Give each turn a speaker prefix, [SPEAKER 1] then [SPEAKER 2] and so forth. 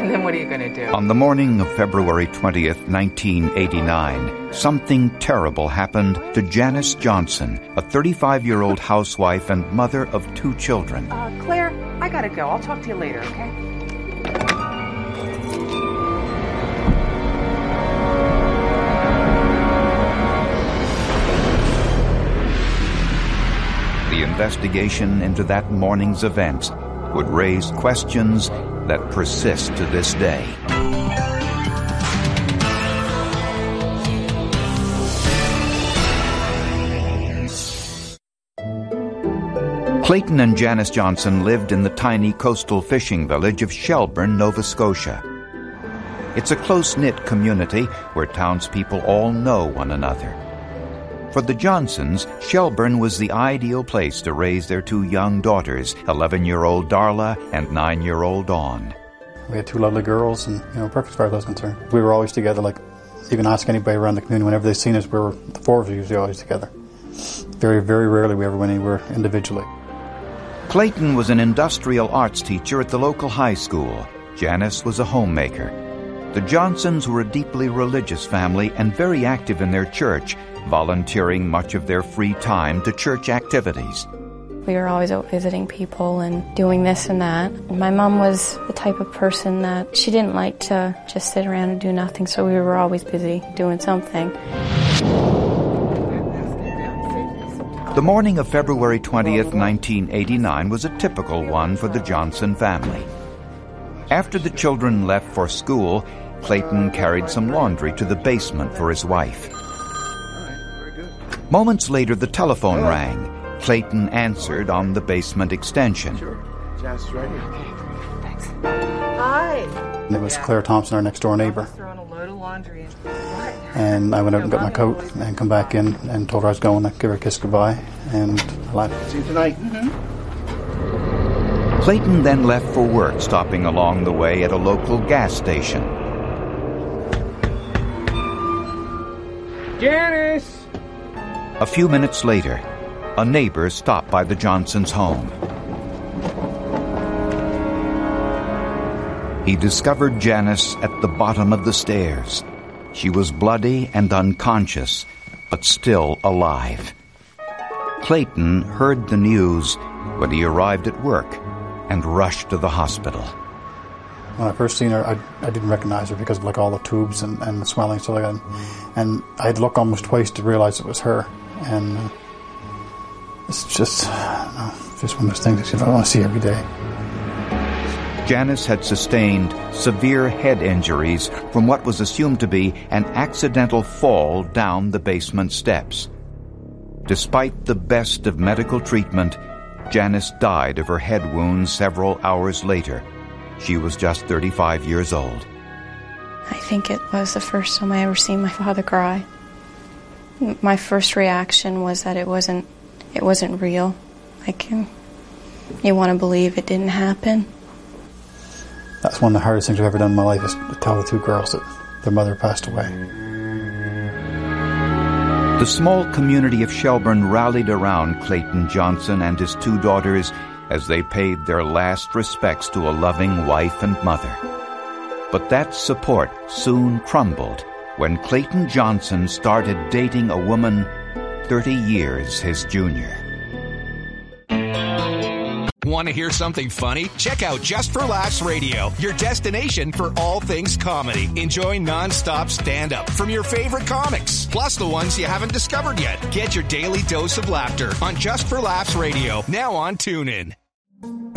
[SPEAKER 1] And then what are you going to do?
[SPEAKER 2] On the morning of February 20th, 1989, something terrible happened to Janice Johnson, a 35-year-old housewife and mother of 2 children.
[SPEAKER 1] Claire, I got to go. I'll talk to you later, okay?
[SPEAKER 2] The investigation into that morning's events would raise questions that persist to this day. Clayton and Janice Johnson lived in the tiny coastal fishing village of Shelburne, Nova Scotia. It's a close-knit community where townspeople all know one another. For the Johnsons, Shelburne was the ideal place to raise their 2 young daughters, 11-year-old Darla and 9-year-old Dawn.
[SPEAKER 3] We had 2 lovely girls and, perfect as far as I was concerned. We were always together. Like, you can ask anybody around the community, whenever they've seen us, the 4 of us usually always together. Very, very rarely we ever went anywhere individually.
[SPEAKER 2] Clayton was an industrial arts teacher at the local high school. Janice was a homemaker. The Johnsons were a deeply religious family and very active in their church, volunteering much of their free time to church activities.
[SPEAKER 4] We were always out visiting people and doing this and that. My mom was the type of person that she didn't like to just sit around and do nothing, so we were always busy doing something.
[SPEAKER 2] The morning of February 20th, 1989 was a typical one for the Johnson family. After the children left for school, Clayton carried some laundry to the basement for his wife. Moments later, the telephone rang. Clayton answered on the basement extension.
[SPEAKER 5] Sure. Just right here.
[SPEAKER 1] Okay, thanks. Hi.
[SPEAKER 3] And it was Claire Thompson, our next door neighbour.
[SPEAKER 1] Throwing a load of laundry in.
[SPEAKER 3] And I went out and got my coat and come back in and told her I was going to give her a kiss goodbye and I left.
[SPEAKER 5] See you tonight.
[SPEAKER 1] Mm-hmm.
[SPEAKER 2] Clayton then left for work, stopping along the way at a local gas station.
[SPEAKER 5] Janice!
[SPEAKER 2] A few minutes later, a neighbor stopped by the Johnsons' home. He discovered Janice at the bottom of the stairs. She was bloody and unconscious, but still alive. Clayton heard the news when he arrived at work and rushed to the hospital.
[SPEAKER 3] When I first seen her, I didn't recognize her because of all the tubes and the swelling and stuff like that. And I'd look almost twice to realize it was her. And it's just one of those things that you don't want to see every day.
[SPEAKER 2] Janice had sustained severe head injuries from what was assumed to be an accidental fall down the basement steps. Despite the best of medical treatment, Janice died of her head wounds several hours later. She was just 35 years old.
[SPEAKER 4] I think it was the first time I ever seen my father cry. My first reaction was that it wasn't real. You want to believe it didn't happen.
[SPEAKER 3] That's one of the hardest things I've ever done in my life, is to tell the 2 girls that their mother passed away.
[SPEAKER 2] The small community of Shelburne rallied around Clayton Johnson and his 2 daughters as they paid their last respects to a loving wife and mother. But that support soon crumbled when Clayton Johnson started dating a woman 30 years his junior.
[SPEAKER 6] Want to hear something funny? Check out Just for Laughs Radio, your destination for all things comedy. Enjoy non-stop stand-up from your favorite comics, plus the ones you haven't discovered yet. Get your daily dose of laughter on Just for Laughs Radio, now on TuneIn.